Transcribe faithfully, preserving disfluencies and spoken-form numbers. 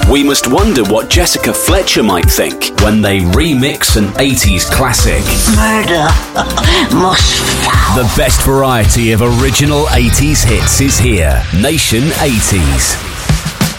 we must wonder what Jessica Fletcher might think when they remix an eighties classic. Murder must fall. The best variety of original eighties hits is here. Nation eighties.